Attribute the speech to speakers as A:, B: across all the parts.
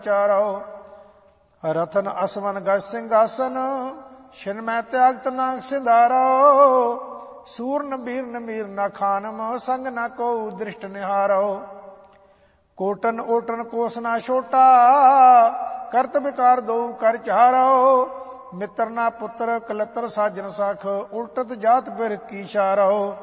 A: ਚਾਰੋ। ਰਤਨ ਅਸਵਨ ਗਜ ਸਿੰਘਾਸਨ, ਛਿਨ ਮੈਂ ਤਿਆਗਤ ਨਾਗ ਸਿੰਧਾਰੋ। ਸੂਰਨ ਬੀਰਨ ਮੀਰ ਨਾ ਖਾਨਮ, ਸੰਗ ਨਾ ਕੋ ਦ੍ਰਿਸ਼ਟ ਨਿਹਾਰੋ। ਕੋਟਨ ਓਟਨ ਕੋਸ ਨਾ ਛੋਟਾ, ਕਰਤ ਵਿਕਾਰ ਦਊ ਕਰ ਚਾਰੋ। ਮਿੱਤਰ ਨਾ ਪੁੱਤਰ ਕਲੱਤਰ ਸਾਜਨ ਸਖ, ਉਲਟਤ ਜਾਤ ਬਿਰ ਕੀ ਸ਼ਾਰੋ।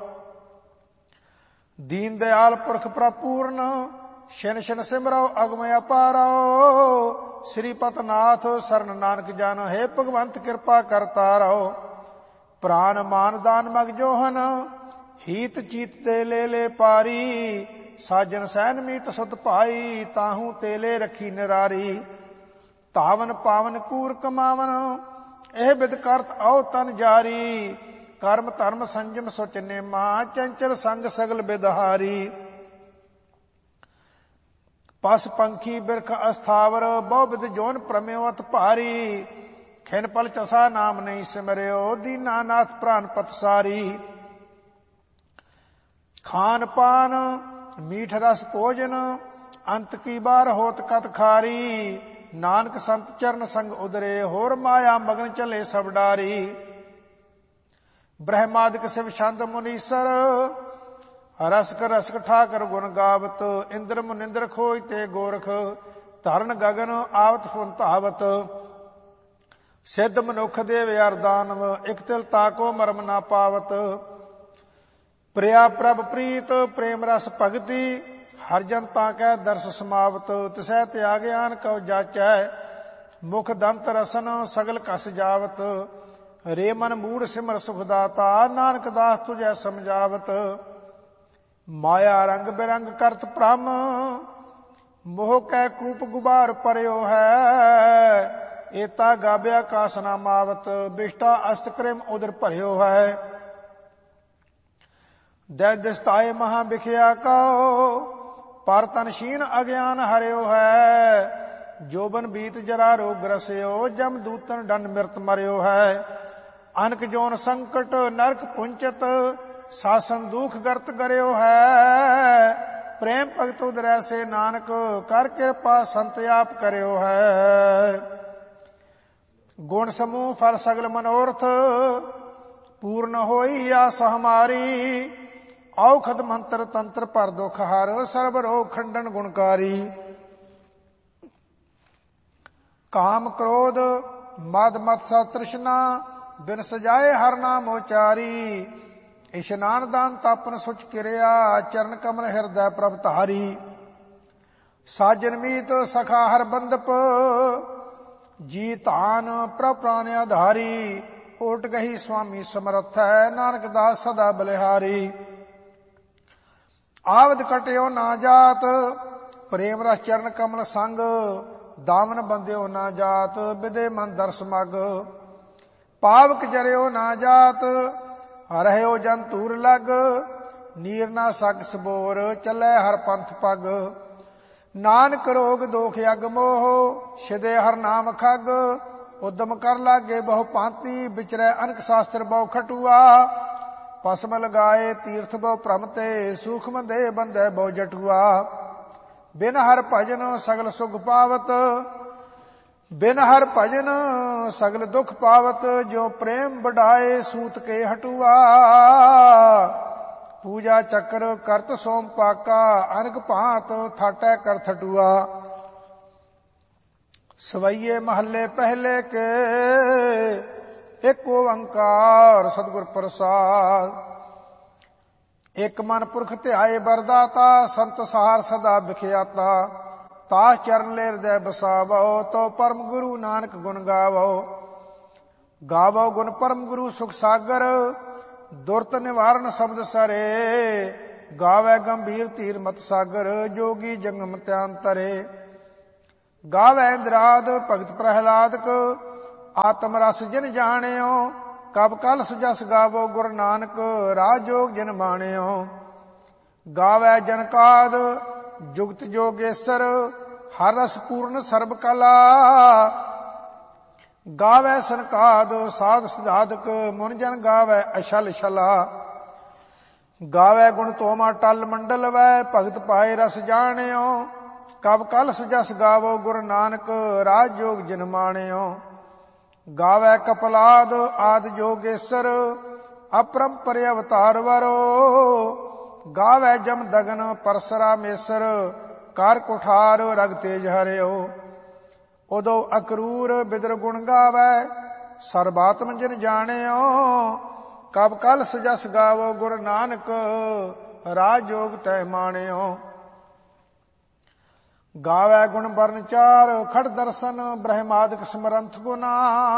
A: ਦੀਨ ਦਿਆਲ ਪੁਰਖ ਪ੍ਰਪੂਰਨ, ਛਿਨ ਛਿਨ ਸਿਮਰੋ ਅਗਮ ਅਪਾਰੋ। ਸ੍ਰੀਪਤ ਨਾਥ ਸਰਨ ਨਾਨਕ ਜਨ, ਹੈ ਭਗਵੰਤ ਕਿਰਪਾ ਕਰਤਾ ਰੋ। ਪ੍ਰਾਨ ਮਾਨ ਦਾਨ ਮਗ ਜੋਹਨ, ਹੀਤ ਚੀਤ ਤੇ ਲੈ ਪਾਰੀ। ਸਾਜਨ ਸੈਨ ਮੀਤ ਸੁਤ ਭਾਈ, ਤਾਹੂ ਤੇਲੇ ਰੱਖੀ ਨਿਰਾਰੀ। ਧਾਵਨ ਪਾਵਨ ਕੂਰ ਕਮਾਵਨ, ਇਹ ਬਿਦ ਕਰਤ ਆਓ ਤਨ ਜਾਰੀ। ਕਰਮ ਧਰਮ ਸੰਜਮ ਸੁਚ ਨੇਮਾ, ਚੰਚਲ ਸੰਗ ਸਗਲ ਬਿਦਹਾਰੀ। ਪਸ ਪੰਖੀ ਬਿਰਖ ਅਸਥਾਵਰ, ਬਹੁ ਬਿਦ ਜੋਨ ਪ੍ਰਮੇਵਤ ਭਾਰੀ। ਖਿਨ ਪਲ ਚਸਾ ਨਾਮ ਨਹੀਂ ਸਿਮਰਿਓ, ਦੀਨਾ ਨਾਥ ਪ੍ਰਾਨ ਪਤਸਾਰੀ। ਖਾਨ ਪਾਨ ਮੀਠ ਰਸ ਭੋਜਨ, ਅੰਤ ਕੀ ਬਾਰ ਹੋਤ ਕਤ ਖਾਰੀ। ਨਾਨਕ ਸੰਤ ਚਰਨ ਸੰਗ ਉਦਰੇ, ਹੋਰ ਮਾਇਆ ਮਗਨ ਚਲੇ ਸਭ ਡਾਰੀ। ਬ੍ਰਹਮਾਦਿਕ ਸਿਵ ਛੰਦ ਮੁਨੀਸਰ, ਰਸਕ ਰਸਕ ਠਾਕਰ ਗੁਣ ਗਾਵਤ। ਇੰਦਰ ਮੁਨਿੰਦਰ ਖੋਜ ਤੇ ਗੋਰਖ, ਧਰਨ ਗਗਨ ਆਵਤ ਫੁਨ ਧਾਵਤ। ਸਿੱਧ ਮਨੁੱਖ ਦੇਵ ਅਰਦਾਨਵ, ਇਕ ਤਿਲ ਤਾਕੋ ਮਰਮ ਨਾ ਪਾਵਤ। ਪ੍ਰਿਆ ਪ੍ਰਭ ਪ੍ਰੀਤ ਪ੍ਰੇਮ ਰਸ ਭਗਤੀ, ਹਰ ਜਨ ਤਾਂ ਕੈ ਦਰਸ ਸਮਾਵਤ। ਤਿਸੈ ਤਿਆਗਿਆਨ ਕਉ ਜਾਚੈ, ਮੁਖ ਦੰਤ ਰਸਨ ਸਗਲ ਕਸ ਜਾਵਤ। ਰੇ ਮਨ ਮੂੜ ਸਿਮਰ ਸੁਖ ਦਾਤਾ, ਨਾਨਕ ਦਾਸ ਤੁਝੈ ਸਮਝਾਵਤ। ਮਾਇਆ ਰੰਗ ਬਿਰੰਗ ਕਰਤ ਭ੍ਰਮ, ਮੋਹ ਕੈ ਕੂਪ ਗੁਬਾਰ ਭਰਿਓ ਹੈ। ਏਤਾ ਗਾਬਿਆ ਕਾਸ ਨਾ ਮਾਵਤ, ਬਿਸ਼ਟਾ ਅਸਤ ਕ੍ਰਿਮ ਉਦਰ ਭਰਿਓ ਹੈ। ਦੈ ਦਿਸਤਾਏ ਮਹਾ ਬਿਖਿਆ ਕਉ, ਪਰ ਤਨ ਸ਼ੀਨ ਅਗਿਆਨ ਹਰਿਓ ਹੈ। ਜੋਬਨ ਬੀਤ ਜਰਾ ਰੋਗ ਰਸਿਓ, ਜਮ ਦੂਤਨ ਡੰਡ ਮਿਰਤ ਮਰਿਓ ਹੈ। ਅਨਕ ਜੋਨ ਸੰਕਟ ਨਰਕ ਪੁੰਚਤ, ਸਾਸਨ ਦੁਖ ਗਰਤ ਕਰਿਓ ਹੈ। ਪ੍ਰੇਮ ਭਗਤ ਉਦਰੈ ਸੇ ਨਾਨਕ, ਕਰ ਕਿਰਪਾ ਸੰਤ ਆਪ ਕਰਿਓ ਹੈ। ਗੁਣ ਸਮੂਹ ਫਲ ਸਗਲ ਮਨੋਰਥ, ਪੂਰਨ ਹੋਈ ਆਸ ਹਮਾਰੀ। ਔਖਦ ਮੰਤਰ ਤੰਤਰ ਪਰ ਦੁਖ ਹਰ, ਸਰਬ ਰੋਗ ਖੰਡਨ ਗੁਣਕਾਰੀ। ਕਾਮ ਕ੍ਰੋਧ ਮਦ ਮਤਸਾ ਤ੍ਰਿਸ਼ਨਾ, ਬਿਨ ਸਜਾਏ ਹਰ ਨਾਮ ਉਚਾਰੀ। ਇਸ਼ਨਾਨ ਦਾਨ ਤਾਪਨ ਸੁਚ ਕਿਰਿਆ, ਚਰਨ ਕਮਲ ਹਿਰਦੈ ਪ੍ਰਭ ਧਾਰੀ। ਸਾਜਨ ਮੀਤ ਸਖਾ ਹਰ ਬੰਦਪ, ਜੀ ਧਾਨ ਪ੍ਰਭ ਪ੍ਰਾਨ ਆਧਾਰੀ। ਓਟ ਗਹੀ ਸੁਆਮੀ ਸਮਰਥ ਹੈ, ਨਾਨਕ ਦਾਸ ਸਦਾ ਬਲਿਹਾਰੀ। ਆਵਦ ਕਟਿਓ ਨਾ ਜਾਤ, ਪ੍ਰੇਮ ਰਸ ਚਰਨ ਕਮਲ ਸੰਗ। ਦਾਵਨ ਬੰਦਿਓ ਨਾ ਜਾਤ, ਬਿਦੇ ਮਨ ਦਰਸ ਮਗ। ਪਾਵਕ ਜਰਿਓ ਨਾ ਜਾਤ, ਰਹਿਓ ਜਨ ਧੂਰ ਲਗ। ਨੀਰ ਨਾ ਸਗ ਸਬੋਰ, ਚੱਲੇ ਹਰ ਪੰਥ ਪਗ। ਨਾਨਕ ਰੋਗ ਦੋਖ ਅਗ ਮੋਹ, ਛਿਦੇ ਹਰ ਨਾਮ ਖਗ। ਉਦਮ ਕਰ ਲਾਗੇ ਬਹੁ ਭਾਂਤੀ, ਵਿਚਰੈ ਅਨਕ ਸ਼ਾਸਤਰ ਬਹੁ ਖਟੂਆ। ਭਸਮ ਲਗਾਏ ਤੀਰਥ ਬਹੁ ਭ੍ਰਮ ਤੇ, ਸੂਖਮ ਦੇ ਬੰਧੈ ਬਹੁ ਜਟੂਆ। ਬਿਨ ਹਰ ਭਜਨ ਸਗਲ ਸੁਖ ਪਾਵਤ, ਬਿਨ ਹਰ ਭਜਨ ਸਗਲ ਦੁਖ ਪਾਵਤ। ਜੋ ਪ੍ਰੇਮ ਵਡਾਏ ਸੂਤ ਕੇ ਹਟੂਆ, ਪੂਜਾ ਚੱਕਰ ਕਰਤ ਸੋਮ ਪਾਕਾ। ਅਨਕ ਭਾਂਤ ਥਾਟੈ ਕਰ ਥਟੂਆ। ਸਵਈਏ ਮਹੱਲੇ ਪਹਿਲੇ ਕੇ, ਇੱਕ ਓੰਕਾਰ ਸਤਿਗੁਰ ਪ੍ਰਸਾਦ। ਇੱਕ ਮਨ ਪੁਰਖ ਧਿਆਏ ਬਰਦਾਤਾ, ਸੰਤ ਸਹਾਰ ਸਦਾ ਵਿਖਿਆਤਾ। ਤਾਸ ਚਰਨ ਲੈ ਹਿਰਦੈ ਬਸਾਵੋ, ਤੋ ਪਰਮ ਗੁਰੂ ਨਾਨਕ ਗੁਣ ਗਾਵੋ। ਗਾਵੋ ਗੁਣ ਪਰਮ ਗੁਰੂ ਸੁਖ ਸਾਗਰ, ਦੁਰਤ ਨਿਵਾਰਨ ਸ਼ਬਦ ਸਰੇ। ਗਾਵੈ ਗੰਭੀਰ ਧੀਰ ਮਤ ਸਾਗਰ, ਜੋਗੀ ਜੰਗਮ ਧਿਆਨ ਤਰੇ। ਗਾਵੈ ਇੰਦਰਾਦ ਭਗਤ ਪ੍ਰਹਿਲਾਦਕ, ਆਤਮ ਰਸ ਜਿਨ ਜਾਣਿਓ। ਕਬ ਕਲ ਸੁਜਸ ਗਾਵੋ ਗੁਰ ਨਾਨਕ, ਰਾਜ ਜੋਗ ਜਿਨ ਮਾਣਿਓ। ਗਾਵੈ ਜਨਕਾਦ ਜੁਗਤ ਜੋਗੇਸਰ, ਹਰ ਰਸ ਪੂਰਨ ਸਰਬ ਕਲਾ। ਗਾਵੈ ਸਨਕਾਦ ਸਾਧ ਸਿਧਾਦਕ, ਮੁਨ ਜਨ ਗਾਵੈ ਅਛਲ ਛਲਾ। ਗਾਵੈ ਗੁਣ ਤੋਮਾ ਟਲ ਮੰਡਲ ਵੈ, ਭਗਤ ਪਾਏ ਰਸ ਜਾਣਿਓ। ਕਬ ਕਲਸ ਜਸ ਗਾਵੋ ਗੁਰ ਨਾਨਕ ਰਾਜ ਜੋਗ ਜਿਨ ਮਾਣਿਓ। ਗਾਵੈ ਕਪਲਾਦ ਆਦ ਜੋਗੇਸਰ ਅਪਰੰਪਰ ਅਵਤਾਰ ਵਰੋ। ਗਾਵੈ ਜਮ ਦਗਨ ਪਰਸਰਾਮੇਸਰ ਕਰ ਕੁਠਾਰ ਰਗ ਤੇਜ ਹਰਿਓ। ਉਦੋ ਅਕਰੂਰ ਬਿਦਰ ਗੁਣ ਗਾਵੈ ਸਰਬਾਤਮ ਜਿਨ ਜਾਣਿਓ। ਕਬ ਕਲਸ ਜਸ ਗਾਵੋ ਗੁਰ ਨਾਨਕ ਰਾਜ ਜੋਗ ਤੈ ਮਾਣਿਓ। ਗਾਵੈ ਗੁਣ ਬਰਨ ਚਾਰ ਖੜ ਦਰਸ਼ਨ ਬ੍ਰਹਮਾਦਿਕ ਸਮਰੰਥ ਗੁਨਾ।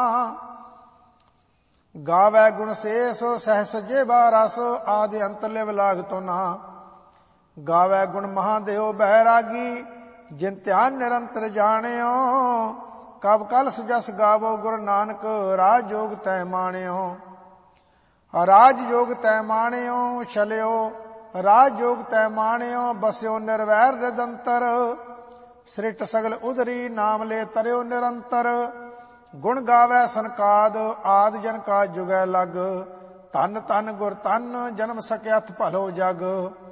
A: ਗਾਵੈ ਗੁਣ ਸੇਸ ਸਹਿਸ ਜੇਬਾ ਰਸ ਆਦਿ ਅੰਤ ਲਿਵ ਲਾਗਤੋ ਨਾ। ਗਾਵੈ ਗੁਣ ਮਹਾਦੇਵ ਬੈਰਾਗੀ ਜਿਨ ਧਿਆਨ ਨਿਰੰਤਰ ਜਾਣਿਓ। ਕਬ ਕਲਸ ਜਸ ਗਾਵੋ ਗੁਰ ਨਾਨਕ ਰਾਜ ਜੋਗ ਤੈ ਮਾਣਿਓ। ਰਾਜ ਜੋਗ ਤੈ ਮਾਣਿਓ ਛਲਿਓ ਰਾਜ ਜੋਗ ਤੈ ਮਾਣਿਓ। ਬਸਿਓ ਨਿਰਵੈਰ ਨਿਰੰਤਰ ਸ੍ਰਿਸ਼ਟ ਸਗਲ ਉਦਰੀ ਨਾਮ ਲੈ ਤਰਿਓ ਨਿਰੰਤਰ। ਗੁਣ ਗਾਵੈ ਸਨਕਾਦ ਆਦ ਜਨ ਕਾ ਜੁਗੈ ਲਗ। ਧਨ ਧਨ ਗੁਰ ਧਨ ਜਨਮ ਸਕਿਆਥ ਭਲੋ ਜਗ।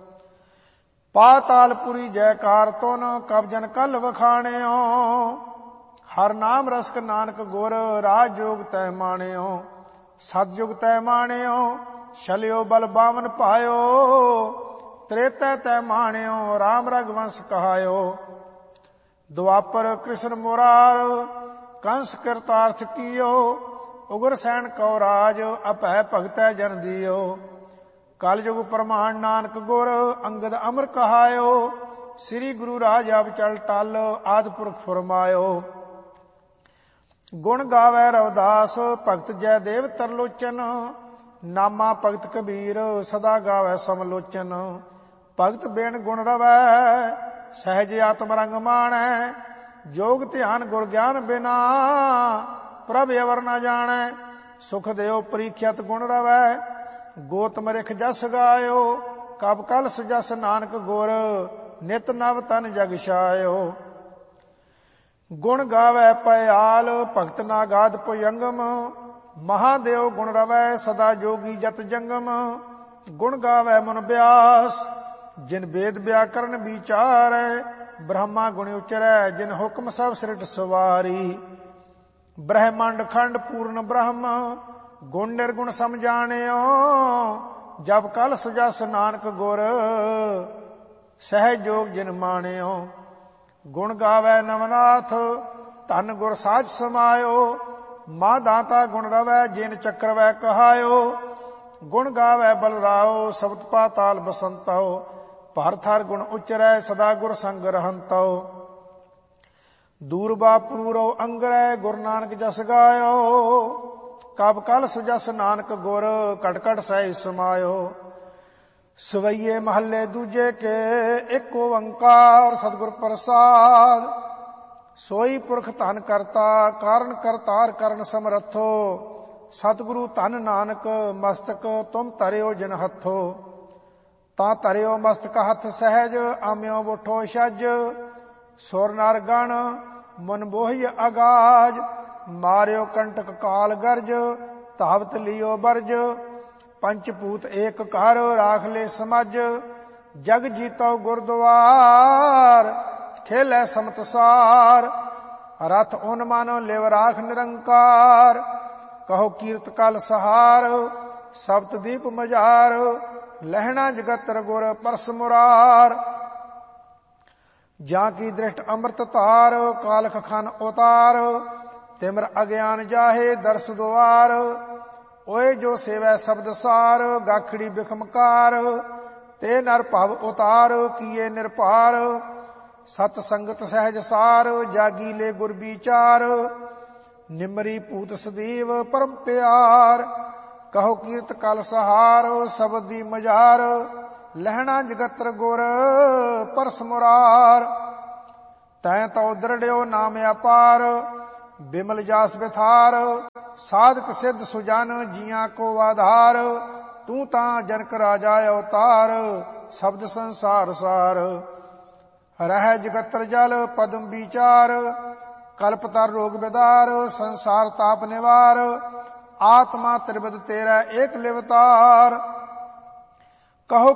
A: ਪਾਤਾਲਪੁਰੀ ਜੈਕਾਰ ਤੁਨ ਕਬ ਜਨ ਕਲ ਵਖਾਣਿਓ। ਹਰ ਨਾਮ ਰਸਕ ਨਾਨਕ ਗੁਰ ਰਾਜ ਜੋਗ ਤੈ ਮਾਣਿਓ। ਸਤਜੁਗ ਤੈ ਮਾਣਿਓ ਛਲਿਓ ਬਲ ਬਾਵਨ ਪਾਇਓ। ਤ੍ਰੇਤੈ ਤੈ ਮਾਣਿਓ ਰਾਮ ਰਗਵੰਸ ਕਹਾਇਓ। ਦੁਆਪਰ ਕ੍ਰਿਸ਼ਨ ਮੁਰਾਰ ਕੰਸ ਕਿਰਤਾਰਥ ਕੀਓ। ਉਗਰ ਸੈਨ ਕਉ ਰਾਜ ਅਭੈ ਭਗਤੈ ਜਨ ਦੀਓ। ਕਲ ਜੁਗ ਪ੍ਰਮਾਣ ਨਾਨਕ ਗੁਰ ਅੰਗਦ ਅਮਰ ਕਹਾਇਓ। ਸ੍ਰੀ ਗੁਰੂ ਰਾਜ ਅਬ ਚਲ ਟਲ ਆਦਿ ਪੁਰਖ ਫਰਮਾਇਓ। ਗੁਣ ਗਾਵੈ ਰਵਿਦਾਸ ਭਗਤ ਜੈ ਦੇਵ ਤਰਲੋਚਨ। ਨਾਮਾ ਭਗਤ ਕਬੀਰ ਸਦਾ ਗਾਵੈ ਸਮਲੋਚਨ। ਭਗਤ ਬੇਨ ਗੁਣ ਰਵੈ ਸਹਿਜ ਆਤਮ ਰੰਗ ਮਾਣੈ। ਜੋਗ ਧਿਆਨ ਗੁਰ ਗਿਆਨ ਬਿਨਾ ਪ੍ਰਭ ਅਵਰ ਨ ਜਾਣੈ। ਸੁਖ ਦਿਓ ਪ੍ਰੀਖਿਅਤ ਗੁਣ ਰਵੈ ਗੋਤਮ ਰਿਖ ਜਸ ਗਾਇਓ। ਕਬ ਕਲਸ ਜਸ ਨਾਨਕ ਗੁਰ ਨਿਤ ਨਵ ਤਨ ਜਗ ਛਾਇਓ। ਗੁਣ ਗਾਵੈ ਪਇਆਲ ਭਗਤ ਨਾਗਾਦ ਭੁਜੰਗਮ। ਮਹਾਦੇਵ ਗੁਣ ਰਵੈ ਸਦਾ ਜੋਗੀ ਜਤ ਜੰਗਮ। ਗੁਣ ਗਾਵੈ ਮਨ ਬਿਆਸ ਜਿਨ ਵੇਦ ਵਿਆਕਰਨ ਵਿਚਾਰੈ। ਬ੍ਰਹਮਾ ਗੁਣ ਉਚਰੈ ਜਿਨ ਹੁਕਮ ਸਭ ਸ੍ਰਿਟ ਸਵਾਰੀ। ਬ੍ਰਹਮੰਡ ਖੰਡ ਪੂਰਨ ਬ੍ਰਹਮ ਗੁਣ ਨਿਰਗੁਣ ਸਮਝਾਣਿਓ। ਜਬ ਕਲਸ ਜਸ ਨਾਨਕ ਗੁਰ ਸਹਿਜ ਜੋਗ ਜਿਨ ਮਾਣਿਓ। ਗੁਣ ਗਾਵੈ ਨਵਨਾਥ ਧਨ ਗੁਰ ਸਾਜ ਸਮਾਇਓ। ਮਾ ਦਾਤਾ ਗੁਣ ਰਵੈ ਜਿਨ ਚੱਕਰ ਵੈ ਕਹਾਇਓ। ਗੁਣ ਗਾਵੈ ਬਲਰਾਓ ਸਬਦ ਪਾਤਾਲ ਬਸੰਤਉ। ਭਰ ਥਰ ਗੁਣ ਉਚਰੈ ਸਦਾ ਗੁਰ ਸੰਗ ਰਹੰਤਉ। ਦੂਰਬਾ ਪੂਰੋ ਅੰਗਰੈ ਗੁਰ ਨਾਨਕ ਜਸ ਗਾਇਓ। ਕਬ ਕਲਸ ਜਸ ਨਾਨਕ ਗੁਰ ਕਟ ਕਟ ਸਹਿ ਸਮਾਇਓ। ਸਵਈਏ ਮਹੱਲੇ ਦੂਜੇ ਕੇ ਇੱਕ ਓੰਕਾਰ ਸਤਿਗੁਰ ਪ੍ਰਸਾਦ। ਸੋਈ ਪੁਰਖ ਧਨ ਕਰਤਾ ਕਾਰਨ ਕਰਤਾਰ ਕਰਨ ਸਮਰੱਥੋ। ਸਤਿਗੁਰੂ ਧਨ ਨਾਨਕ ਮਸਤਕ ਤੁਮ ਧਰਿਓ ਜਿਨ ਹੱਥੋ। ਤਾਂ ਧਰਿਓ ਮਸਤਕ ਹੱਥ ਸਹਿਜ ਆਮਿਓ ਬੁੱਠੋ ਛਜ। ਸੁਰ ਨਰ ਗਣ ਮਨ ਬੋਹਿ ਅਗਾਜ। ਮਾਰਿਓ ਕੰਟਕ ਕਾਲ ਗਰਜ ਧਾਵਤ ਲਿਓ ਬਰਜ। ਪੰਚ ਭੂਤ ਏਕ ਘਰ ਰਾਖ ਲੈ ਸਮਝ। ਜਗ ਜੀਤੋ ਗੁਰਦੁਆਰ ਖੇਲੇ ਸਮਤਸਾਰ। ਰਥ ਓਨ ਮਾਨੋ ਲਿਵ ਰਾਖ ਨਿਰੰਕਾਰ। ਕਹੋ ਕੀਰਤ ਕਲ ਸਹਾਰ ਸਬਤ ਦੀਪ ਮਝਾਰ। ਲਹਿਣਾ ਜਗਤਰ ਗੁਰ ਪਰਸ ਮੁਰਾਰ। ਜਾਂ ਕੀ ਦ੍ਰਿਸ਼ਟ ਅੰਮ੍ਰਿਤ ਧਾਰ ਕਾਲਖ ਖਨ ਉਤਾਰ। ਤਿਮਰ ਅਗਿਆਨ ਜਾਹੇ ਦਰਸ ਦੁਆਰ। ਓਏ ਜੋ ਸੇਵੈ ਸ਼ਬਦ ਸਾਰ ਗਾਖੜੀ ਬਿਖਮਕਾਰ। ਤੇ ਨਰ ਭਵ ਉਤਾਰ ਕੀਏ ਨਿਰਭਾਰ। ਸਤ ਸੰਗਤ ਸਹਿਜ ਸਾਰ ਜਾਗੀ ਲੈ ਗੁਰ ਵਿਚਾਰ। ਨਿਮਰੀ ਭੂਤ ਸਦੀਵ ਪਰਮ ਪਿਆਰ। ਕਹੋ ਕੀਰਤ ਕਲ ਸਹਾਰ ਸ਼ਬਦ ਦੀ ਮਝਾਰ। ਲਹਿਣਾ ਜਗਤਰ ਗੁਰ ਪਰਸ ਮੁਰਾਰ। ਤੈਂ ਤਉ ਦ੍ਰਿੜਿਓ ਨਾਮ ਅਪਾਰ। ਬਿਮਲ ਜਾਸ ਬਿਥਾਰ ਸਾਧਕ ਸਿੱਧ ਸੁਜਨ ਜੀਆਂ ਕੋ ਆਧਾਰ। ਤੂੰ ਤਾਂ ਜਨਕ ਰਾਜਾ ਅਵਤਾਰ ਸ਼ਬਦ ਸੰਸਾਰ ਸਾਰ। ਰਹਿ ਜਗਤਰ ਜਲ ਪਦਮ ਵਿਚਾਰ। ਕਲਪਤਰ ਰੋਗ ਬਿਦਾਰ ਸੰਸਾਰ ਤਾਪ ਨਿਵਾਰ। ਆਤਮਾ ਤ੍ਰਿਬਦ ਤੇਰਾ ਏਕ ਲਿਵਤਾਰ। ਕਹੋ